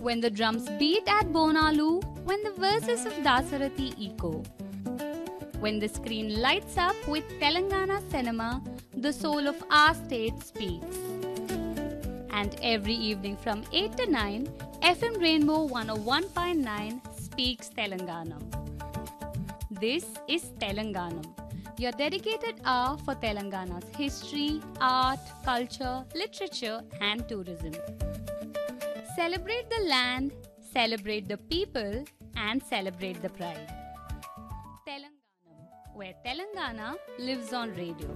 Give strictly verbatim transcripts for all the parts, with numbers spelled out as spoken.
when the drums beat at Bonalu, when the verses of Dasarathi echo, when the screen lights up with Telangana cinema, the soul of our state speaks. And every evening from eight to nine, F M Rainbow one oh one point nine speaks Telanganam. This is Telanganam, your dedicated hour for Telangana's history, art, culture, literature and tourism. Celebrate the land, celebrate the people and celebrate the pride. Telanganam, where Telangana lives on radio.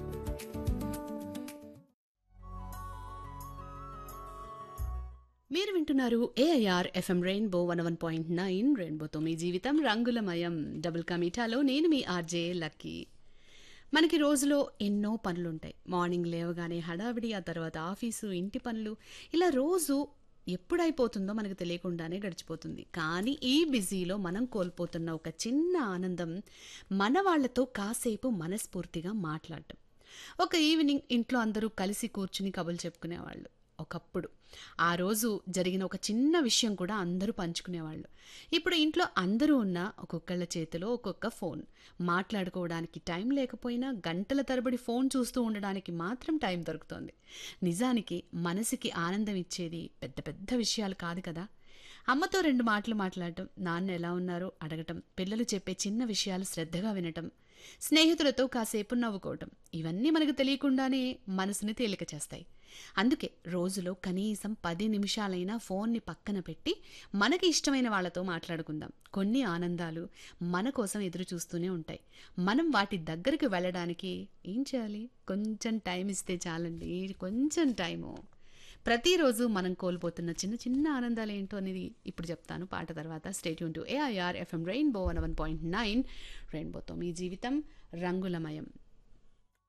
మీరు వింటున్నారు AIR FM rainbow one one point nine రెయిన్బోతో మీ జీవితం రంగులమయం double కమిటాలో నేను మీ RJ lucky. మనకి రోజులో ఎన్నో పనులుంటాయి. Morning లేవగానే హడావిడి, ఆ తర్వాత ఆఫీసు, ఇంటి పనులు, ఇలా రోజు ఎప్పుడైపోతుందో మనకు తెలియకుండానే గడిచిపోతుంది. కానీ ఈ బిజీలో మనం కోల్పోతున్న ఒక చిన్న ఆనందం మన వాళ్ళతో కాసేపు మనస్ఫూర్తిగా మాట్లాడటం. ఒక ఈవినింగ్ ఇంట్లో అందరూ కలిసి కూర్చుని కబుర్లు చెప్పుకునేవాళ్ళు. ఒకప్పుడు ఆ రోజు జరిగిన ఒక చిన్న విషయం కూడా అందరూ పంచుకునేవాళ్ళు. ఇప్పుడు ఇంట్లో అందరూ ఉన్న ఒక్కొక్కళ్ళ చేతిలో ఒక్కొక్క ఫోన్. మాట్లాడుకోవడానికి టైం లేకపోయినా గంటల తరబడి ఫోన్ చూస్తూ ఉండడానికి మాత్రం టైం దొరుకుతోంది. నిజానికి మనసుకి ఆనందం ఇచ్చేది పెద్ద పెద్ద విషయాలు కాదు కదా. అమ్మతో రెండు మాటలు మాట్లాడటం, నాన్న ఎలా ఉన్నారో అడగటం, పిల్లలు చెప్పే చిన్న విషయాలు శ్రద్ధగా వినటం, స్నేహితులతో కాసేపు నవ్వుకోవటం, ఇవన్నీ మనకు తెలియకుండానే మనసుని తేలిక చేస్తాయి. అందుకే రోజులో కనీసం పది నిమిషాలైనా ఫోన్ని పక్కన పెట్టి మనకి ఇష్టమైన వాళ్ళతో మాట్లాడుకుందాం. కొన్ని ఆనందాలు మన కోసం ఎదురు చూస్తూనే ఉంటాయి. మనం వాటి దగ్గరికి వెళ్ళడానికి ఏం చేయాలి? కొంచెం టైం ఇస్తే చాలండి. కొంచెం టైము. ప్రతిరోజు మనం కోల్పోతున్న చిన్న చిన్న ఆనందాలు ఏంటో అనేది ఇప్పుడు చెప్తాను పాట తర్వాత. Stay tune to AIR FM rainbow one one point nine రెయిన్బోతో మీ జీవితం రంగులమయం.